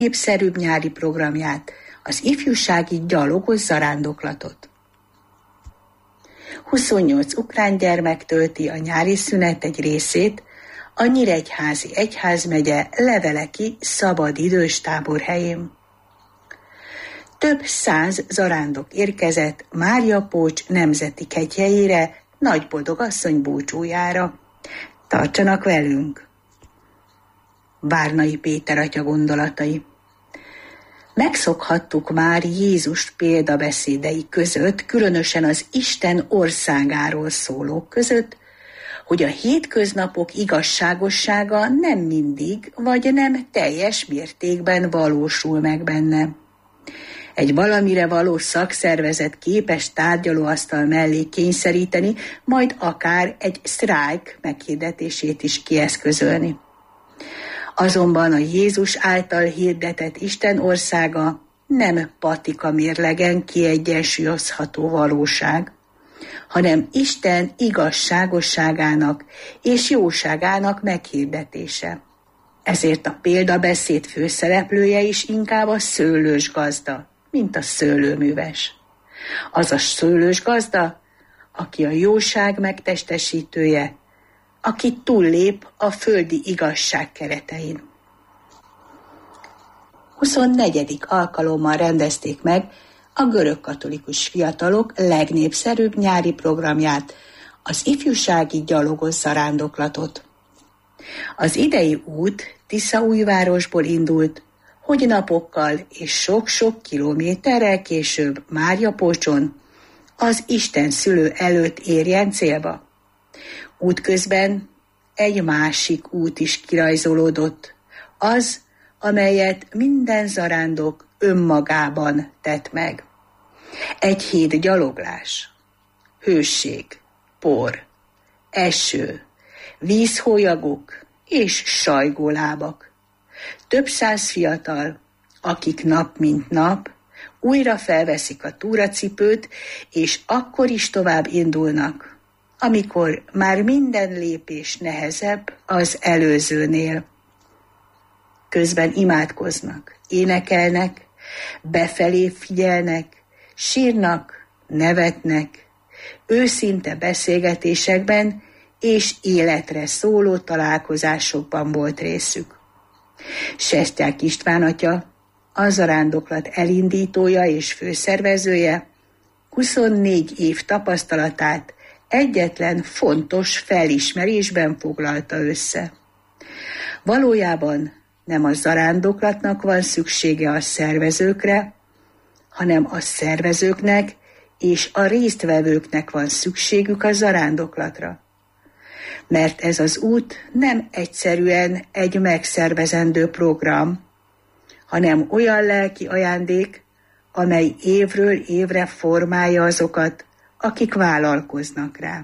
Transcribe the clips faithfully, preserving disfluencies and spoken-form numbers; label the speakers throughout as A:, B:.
A: népszerűbb nyári programját, az ifjúsági gyalogos zarándoklatot. huszonnyolc ukrán gyermek tölti a nyári szünet egy részét a Nyíregyházi egyházmegye Leveleki szabadidős táborhelyén. Több száz zarándok érkezett Mária Pócs nemzeti kegyhelyére, Nagyboldogasszony búcsújára. Tartsanak velünk! Várnai Péter atya gondolatai. Megszokhattuk már Jézus példabeszédei között, különösen az Isten országáról szólók között, hogy a hétköznapok igazságossága nem mindig, vagy nem teljes mértékben valósul meg benne. Egy valamire való szakszervezet képes tárgyalóasztal mellé kényszeríteni, majd akár egy sztrájk meghirdetését is kieszközölni. Azonban a Jézus által hirdetett Isten országa nem patika mérlegen kiegyensúlyozható valóság, hanem Isten igazságosságának és jóságának meghirdetése. Ezért a példabeszéd főszereplője is inkább a szőlős gazda, mint a szőlőműves. Az a szőlős gazda, aki a jóság megtestesítője, aki túllép a földi igazság keretein. huszonnegyedik alkalommal rendezték meg a görögkatolikus fiatalok legnépszerűbb nyári programját, az ifjúsági gyalogos zarándoklatot. Az idei út Tiszaújvárosból indult, hogy napokkal és sok-sok kilométerrel később Máriapócson az Isten szülő előtt érjen célba. Útközben egy másik út is kirajzolódott, az, amelyet minden zarándok önmagában tett meg. Egy hét gyaloglás, hőség, por, eső, vízhólyagok és sajgólábak. Több száz fiatal, akik nap mint nap újra felveszik a túracipőt, és akkor is tovább indulnak, amikor már minden lépés nehezebb az előzőnél. Közben imádkoznak, énekelnek, befelé figyelnek, sírnak, nevetnek, őszinte beszélgetésekben és életre szóló találkozásokban volt részük. Sesztyák István atya, a zarándoklat elindítója és főszervezője, huszonnégy év tapasztalatát egyetlen fontos felismerésben foglalta össze. Valójában nem a zarándoklatnak van szüksége a szervezőkre, hanem a szervezőknek és a résztvevőknek van szükségük a zarándoklatra. Mert ez az út nem egyszerűen egy megszervezendő program, hanem olyan lelki ajándék, amely évről évre formálja azokat, akik vállalkoznak rá.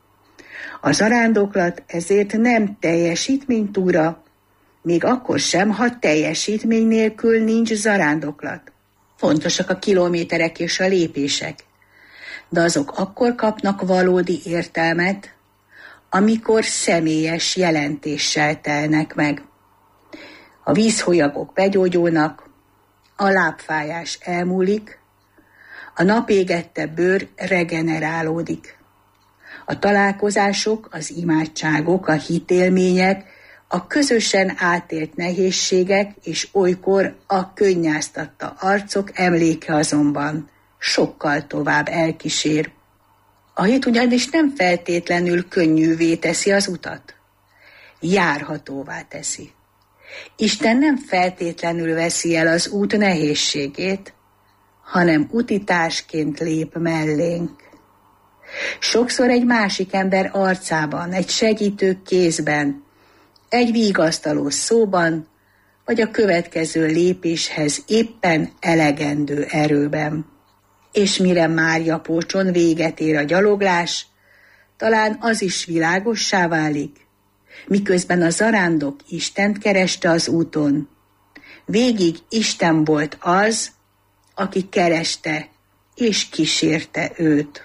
A: A zarándoklat ezért nem teljesítménytúra, még akkor sem, ha teljesítmény nélkül nincs zarándoklat. Fontosak a kilométerek és a lépések, de azok akkor kapnak valódi értelmet, amikor személyes jelentéssel telnek meg. A vízhólyagok begyógyulnak, a lábfájás elmúlik, a napégette bőr regenerálódik. A találkozások, az imádságok, a hitélmények, a közösen átélt nehézségek és olykor a könnyáztatta arcok emléke azonban sokkal tovább elkísér. A hit ugyanis nem feltétlenül könnyűvé teszi az utat, járhatóvá teszi. Isten nem feltétlenül veszi el az út nehézségét, hanem utitársként lép mellénk. Sokszor egy másik ember arcában, egy segítő kézben, egy vigasztaló szóban, vagy a következő lépéshez éppen elegendő erőben. És mire Máriapócson véget ér a gyaloglás, talán az is világossá válik, miközben a zarándok Istent kereste az úton. Végig Isten volt az, aki kereste és kísérte őt.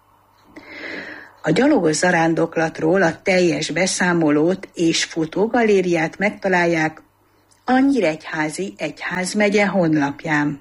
A: A gyalogos zarándoklatról a teljes beszámolót és fotógalériát megtalálják a Nyíregyházi Egyházmegye honlapján.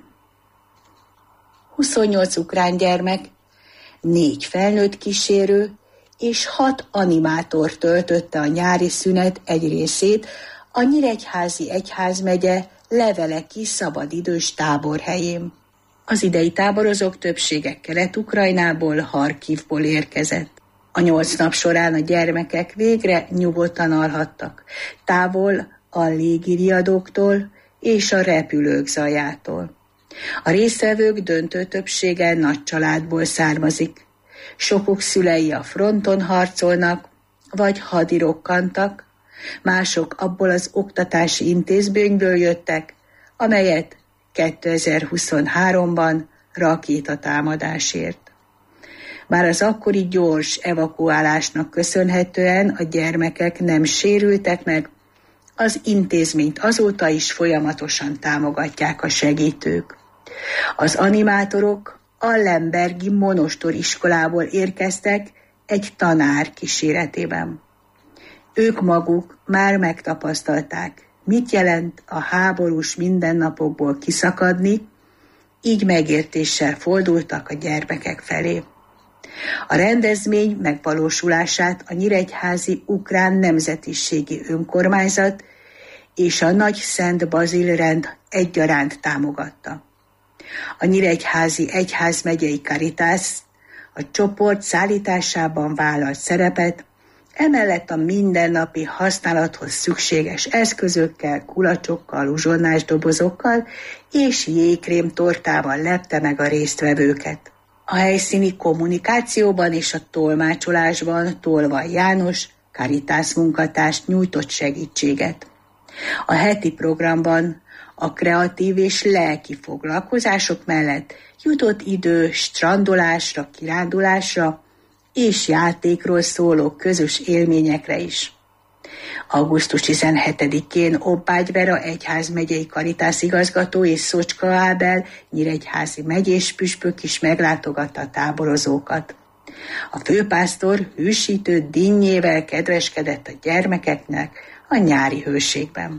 A: huszonnyolc ukrán gyermek, négy felnőtt kísérő és hat animátor töltötte a nyári szünet egy részét a Nyíregyházi Egyházmegye Leveleki szabadidős táborhelyén. Az idei táborozók többsége Kelet-Ukrajnából, Harkivból érkezett. A nyolc nap során a gyermekek végre nyugodtan alhattak, távol a légiriadóktól és a repülők zajától. A résztvevők döntő többsége nagy családból származik. Sokuk szülei a fronton harcolnak, vagy hadirokkantak, mások abból az oktatási intézményből jöttek, amelyet kétezer-huszonháromban rakétatámadásért. Bár az akkori gyors evakuálásnak köszönhetően a gyermekek nem sérültek meg, az intézményt azóta is folyamatosan támogatják a segítők. Az animátorok a Lembergi Monostor iskolából érkeztek egy tanár kíséretében. Ők maguk már megtapasztalták, mit jelent a háborús mindennapokból kiszakadni, így megértéssel fordultak a gyermekek felé. A rendezvény megvalósulását a Nyíregyházi Ukrán Nemzetiségi Önkormányzat és a Nagy Szent Bazil rend egyaránt támogatta. A Nyíregyházi Egyházmegyei Caritas a csoport szállításában vállalt szerepet, emellett a mindennapi használathoz szükséges eszközökkel, kulacsokkal, uzsonnás dobozokkal és jégkrém tortával lepte meg a résztvevőket. A helyszíni kommunikációban és a tolmácsolásban Tolvaj János, Caritas munkatárs nyújtott segítséget. A heti programban a kreatív és lelki foglalkozások mellett jutott idő strandolásra, kirándulásra és játékról szóló közös élményekre is. augusztus tizenhetedikén Obbágy Vera egyházmegyei Caritas igazgató és Szocska Ábel nyíregyházi megyés püspök is meglátogatta a táborozókat. A főpásztor hűsítő dinnyével kedveskedett a gyermekeknek a nyári hőségben.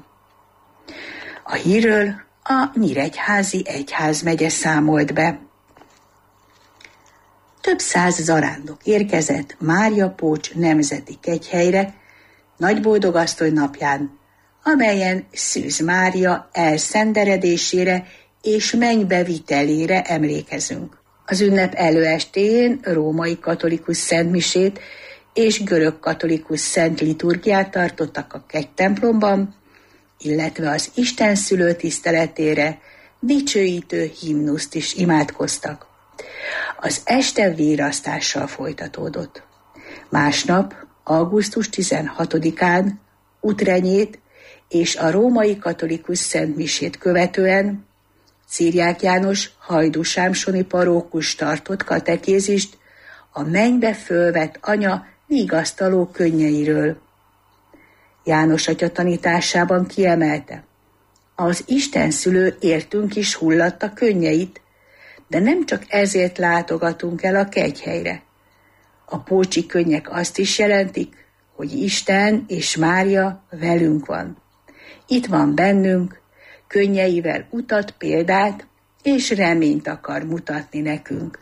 A: A hírről a Nyíregyházi Egyházmegye számolt be. Több száz zarándok érkezett Mária Pócs nemzeti kegyhelyre Nagyboldogasszony napján, amelyen Szűz Mária elszenderedésére és mennybevitelére emlékezünk. Az ünnep előestéjén római katolikus szentmisét és görög katolikus szent liturgiát tartottak a kegytemplomban, illetve az Isten szülő tiszteletére dicsőítő himnuszt is imádkoztak. Az este vérasztással folytatódott. Másnap, augusztus tizenhatodikán útrenyét és a római katolikus szentmisét követően Ciriák János hajdúsámsoni parókus tartott katekézist a mennybe fölvett anya vigasztaló könnyeiről. János atya tanításában kiemelte, az Isten szülő értünk is hullatta könnyeit, de nem csak ezért látogatunk el a kegyhelyre. A pócsi könnyek azt is jelentik, hogy Isten és Mária velünk van. Itt van bennünk, könnyeivel utat, példát és reményt akar mutatni nekünk.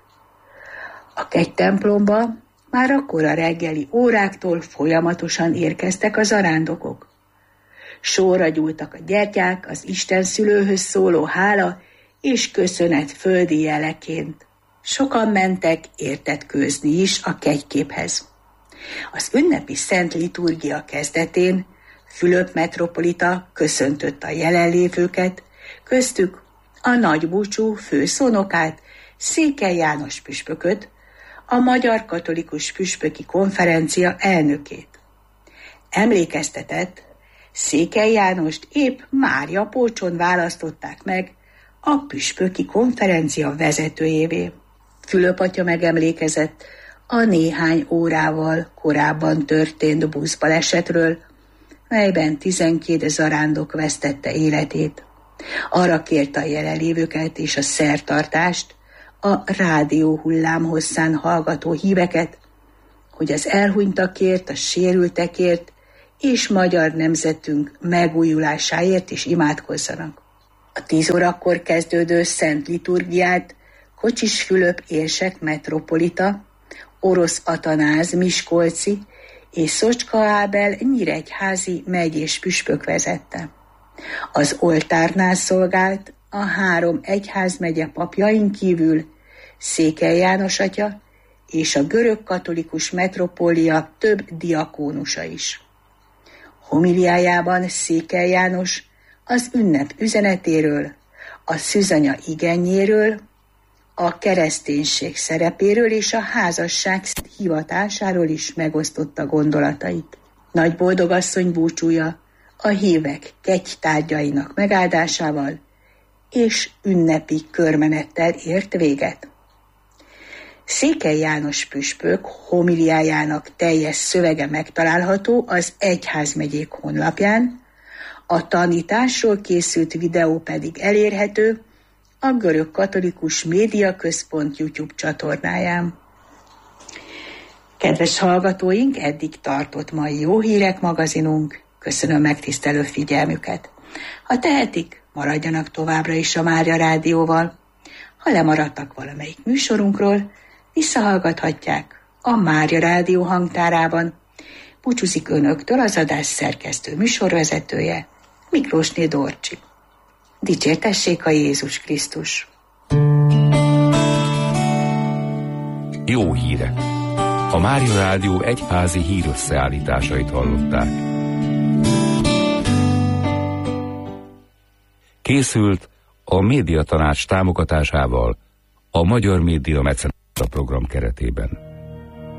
A: A kegytemplomba már a kora reggeli óráktól folyamatosan érkeztek a zarándokok. Sorra gyúltak a gyertyák az Isten szülőhöz szóló hála és köszönet földi jeleként. Sokan mentek értetkőzni is a kegyképhez. Az ünnepi szent liturgia kezdetén Fülöp metropolita köszöntött a jelenlévőket, köztük a nagybúcsú főszónokát, Székely János püspököt, a Magyar Katolikus Püspöki Konferencia elnökét. Emlékeztetett, Székely Jánost épp Mária Pócson választották meg a Püspöki Konferencia vezetőjévé. Fülöp atya megemlékezett a néhány órával korábban történt buszbalesetről, melyben tizenkét zarándok vesztette életét. Arra kérte a jelenlévőket és a szertartást, a rádió hullámhosszán hallgató híveket, hogy az elhunytakért, a sérültekért és magyar nemzetünk megújulásáért is imádkozzanak. A tíz órakor kezdődő szent liturgiát Kocsis Fülöp érsek metropolita, Orosz Atanáz miskolci és Szocska Ábel nyíregyházi megyés püspök vezette. Az oltárnál szolgált a három egyházmegye papjain kívül Székely János atya és a görög katolikus metropólia több diakónusa is. Homiliájában Székely János az ünnep üzenetéről, a szűzanya igenjéről, a kereszténység szerepéről és a házasság hivatásáról is megosztotta gondolatait. Nagy boldogasszony búcsúja a hívek kegytárgyainak megáldásával és ünnepi körmenettel ért véget. Székely János püspök homiliájának teljes szövege megtalálható az egyházmegyék honlapján, a tanításról készült videó pedig elérhető a Görög Katolikus Média Központ YouTube csatornáján. Kedves hallgatóink, eddig tartott mai Jó Hírek magazinunk. Köszönöm megtisztelő figyelmüket. Ha tehetik, maradjanak továbbra is a Mária Rádióval. Ha lemaradtak valamelyik műsorunkról, visszahallgathatják a Mária Rádió hangtárában. Búcsúzik önöktől az adás szerkesztő műsorvezetője, Miklósné Dorcsi. Dicsértessék a Jézus Krisztus!
B: Jó hírek! A Mária Rádió egyházi hírösszeállításait hallották. Készült a Médiatanács támogatásával a Magyar Média Mecenata program keretében.